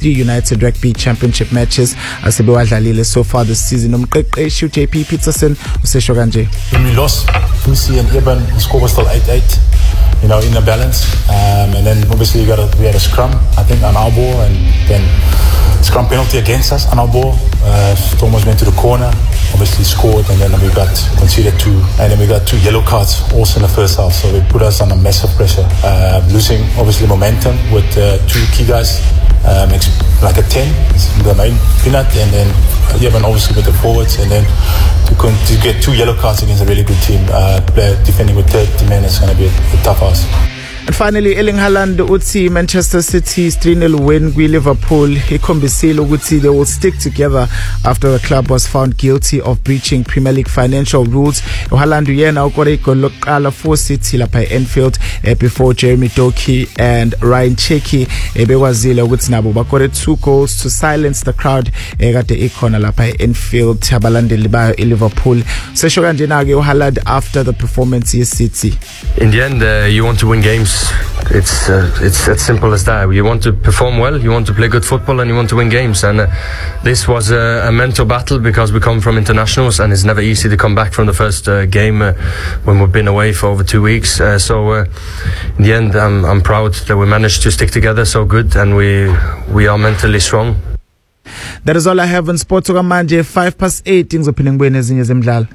3 United Rugby Championship matches asebewadlalile so far this season. Umqeqeshi JP Peterson usesho kanje. When we lost Fusi and Eben, the score was still 8-8. You know, in a balance, and then obviously we had a scrum, I think, on our ball, and then scrum penalty against us on our ball. Thomas went to the corner, obviously scored, and then we got conceded 2, and then we got 2 yellow cards also in the first half, so it put us under massive pressure, losing obviously momentum with 2 key guys, like a 10, the main peanut, and then obviously with the forwards, and then to get 2 yellow cards against a really good team, defending with 30 men is going to be a tough ask. And finally, Erling Haaland uthi Manchester City's 3-0 win kwi-Liverpool ikhombisile ukuthi they will stick together after the club was found guilty of breaching Premier League financial rules. Haaland uyena ukore igoli lokuqala for City lapha e-Anfield before Jeremy Doku and Ryan Cherki bekwazile ukuthi nabo bakore 2 goals to silence the crowd kade ikhona lapha e-Anfield abalandeli bayo e-Liverpool. Sesho kanje na ke uHaaland after the performance ye-City. In the end, you want to win games. It's as simple as that. You want to perform well, you want to play good football, and you want to win games. And this was a mental battle because we come from internationals, and it's never easy to come back from the first game when we've been away for over 2 weeks. So in the end, I'm proud that we managed to stick together so good, and we are mentally strong. That is all I have on sports okamanje. 8:05 ngizophinda ngibuyele ezinye zemidlalo.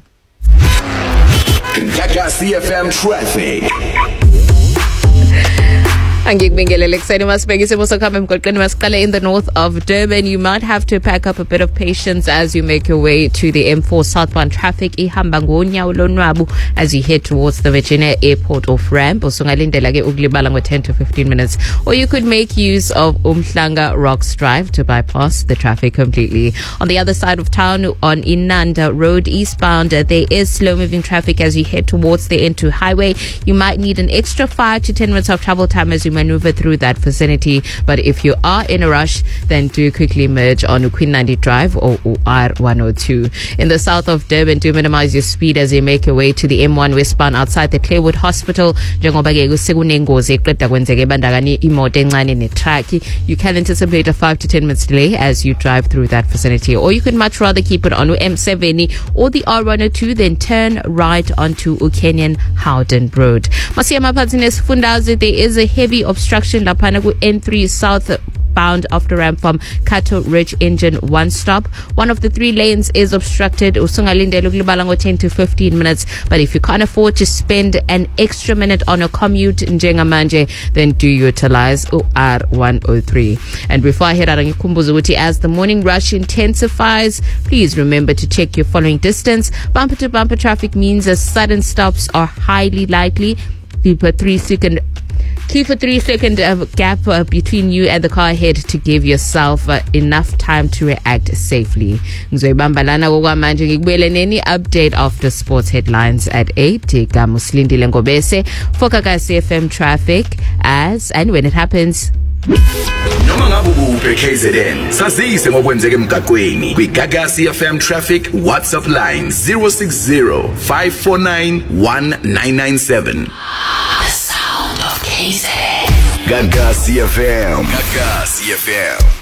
CFM traffic. Angikubingelele kuseni masibhekise bosokuhamba emgwaqeni masiqale in the north of Durban. You might have to pack up a bit of patience as you make your way to the M4 southbound traffic ihamba ngonyawo lonwabu as you head towards the Virginia Airport off-ramp. Usungalindela ke ukulibala ngo 10 to 15 minutes. Or you could make use of Umhlanga Rocks Drive to bypass the traffic completely. On the other side of town on Inanda Road eastbound, there is slow-moving traffic as you head towards the N2 highway. You might need an extra 5 to 10 minutes of travel time as you maneuver through that vicinity, but if you are in a rush, then do quickly merge on Ukwinandi Drive or R102. In the south of Durban, do minimize your speed as you make your way to the M1 westbound outside the Claywood Hospital. Njengoba ke kusekunengozi eqeda kwenzeka ebandakanya imoto encane netruck, you can anticipate a 5 to 10 minutes delay as you drive through that vicinity, or you could much rather keep it on M70 or the R102, then turn right onto Ukenyan Howden Road. Masiyama Patines Fundazi, there is a heavy obstruction lapana ku N3 southbound after ramp from Kato Ridge Engine 1 stop. One of the 3 lanes is obstructed. Usungalindela ukulibala ngo 10 to 15 minutes, but if you can't afford to spend an extra minute on a commute njengamanje, then do utilize R103. And before I head out, ngikhumbuza ukuthi as the morning rush intensifies, please remember to check your following distance. Bumper to bumper traffic means that sudden stops are highly likely. Keep a 3-second gap between you and the car ahead to give yourself enough time to react safely. Ngizoyibambalana kokwamanje ngikubuyele neni update after sports headlines at 8. Muslindile Ngobese for Gagasi FM traffic as and when it happens. Noma ngabe ubuphe KZN sazise ngokwenzeka emgaqweni kwiGagasi FM traffic WhatsApp line 060-549-1997. The sound of KZN. Gagasi FM.